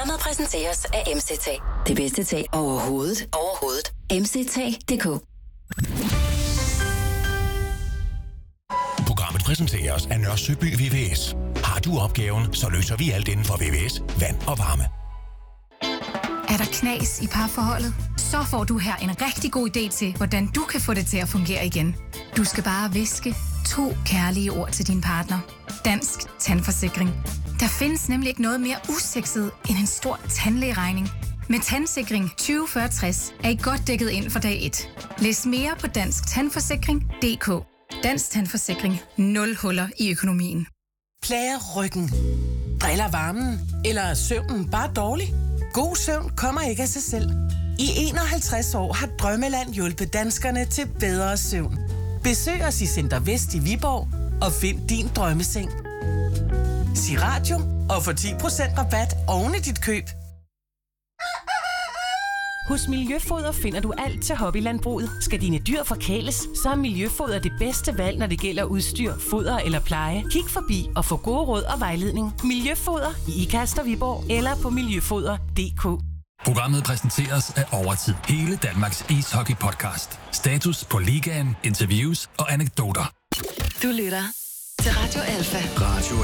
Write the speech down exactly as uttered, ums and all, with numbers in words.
Programmet præsenteres af M C T. Det bedste tag overhovedet. Overhovedet. M C T punktum d k. Programmet præsenteres af Nørre Søby V V S. Har du opgaven, så løser vi alt inden for V V S, vand og varme. Er der knas i parforholdet? Så får du her en rigtig god idé til, hvordan du kan få det til at fungere igen. Du skal bare hviske to kærlige ord til din partner. Dansk Tandforsikring. Der findes nemlig ikke noget mere usekset end en stor tandlægeregning. Med Tandsikring tyve fyrre tres er I godt dækket ind for dag et. Læs mere på dansk tandforsikring punktum d k. Dansk Tandforsikring. Nul huller i økonomien. Plager ryggen? Driller varmen? Eller er søvnen bare dårlig? God søvn kommer ikke af sig selv. I enoghalvtreds år har Drømmeland hjulpet danskerne til bedre søvn. Besøg os i Center Vest i Viborg og find din drømmeseng. Sig radio og få ti procent rabat oven i dit køb. Hos Miljøfoder finder du alt til hobbylandbruget. Skal dine dyr forkæles, så er Miljøfoder det bedste valg, når det gælder udstyr, foder eller pleje. Kig forbi og få gode råd og vejledning. Miljøfoder i Ikast og Viborg eller på miljøfoder punktum d k. Programmet præsenteres af Overtid. Hele Danmarks ishockey-podcast. Status på ligaen, interviews og anekdoter. Du lytter til Radio Alfa. Radio